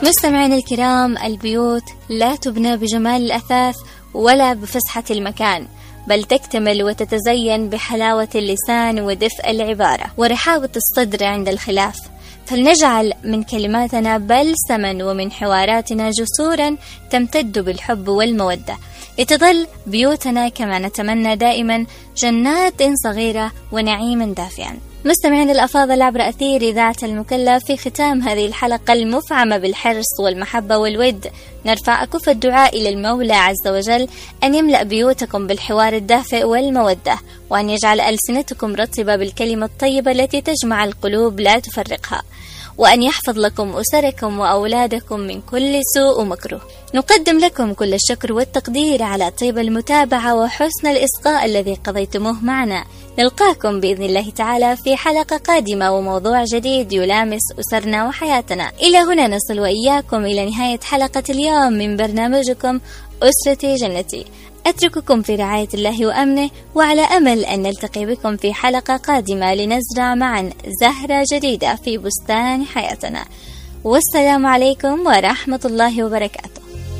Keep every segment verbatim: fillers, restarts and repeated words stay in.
مستمعين الكرام، البيوت لا تبنى بجمال الأثاث ولا بفسحة المكان، بل تكتمل وتتزين بحلاوة اللسان ودفء العبارة ورحابة الصدر عند الخلاف. فلنجعل من كلماتنا بلسما ومن حواراتنا جسورا تمتد بالحب والمودة، لتظل بيوتنا كما نتمنى دائما جنات صغيرة ونعيما دافئا. مستمعين الأفاضل، عبر أثير إذاعة المكلف، في ختام هذه الحلقة المفعمة بالحرص والمحبة والود، نرفع أكف الدعاء إلى المولى عز وجل أن يملأ بيوتكم بالحوار الدافئ والمودة، وأن يجعل ألسنتكم رطبة بالكلمة الطيبة التي تجمع القلوب لا تفرقها، وأن يحفظ لكم أسركم وأولادكم من كل سوء ومكروه. نقدم لكم كل الشكر والتقدير على طيب المتابعة وحسن الإصغاء الذي قضيتموه معنا. نلقاكم بإذن الله تعالى في حلقة قادمة وموضوع جديد يلامس أسرنا وحياتنا. إلى هنا نصل وإياكم إلى نهاية حلقة اليوم من برنامجكم أسرتي جنتي. أترككم في رعاية الله وأمنه، وعلى أمل أن نلتقي بكم في حلقة قادمة لنزرع معا زهرة جديدة في بستان حياتنا. والسلام عليكم ورحمة الله وبركاته.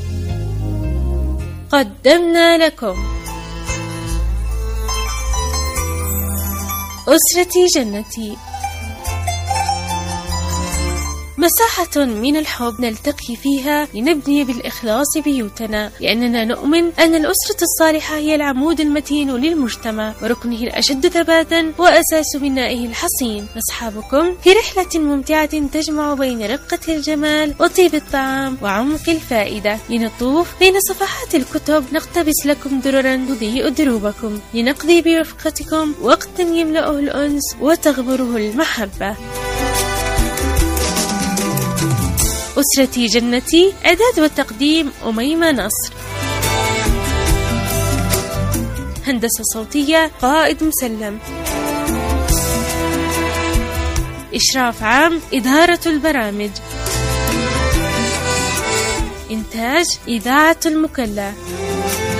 قدمنا لكم أسرتي جنتي، مساحة من الحب نلتقي فيها لنبني بالإخلاص بيوتنا، لأننا نؤمن أن الأسرة الصالحة هي العمود المتين للمجتمع وركنه الأشد ثباتا وأساس بنائه الحصين. نصحبكم في رحلة ممتعة تجمع بين رقة الجمال وطيب الطعام وعمق الفائدة، لنطوف بين صفحات الكتب، نقتبس لكم دررا تضيء دروبكم، لنقضي برفقتكم وقتا يملأه الأنس وتغمره المحبة. أسرتي جنتي، إعداد والتقديم أميمة نصر، هندسة صوتية قائد مسلم، إشراف عام إدارة البرامج، إنتاج إذاعة المكلف.